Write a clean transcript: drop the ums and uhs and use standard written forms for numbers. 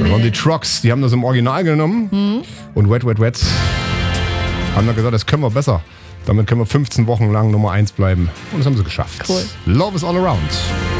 Das waren die Trucks, die haben das im Original genommen. Und Wet, Wet, Wet haben dann gesagt, das können wir besser. Damit können wir 15 Wochen lang Nummer 1 bleiben. Und das haben sie geschafft. Cool. Love is all around.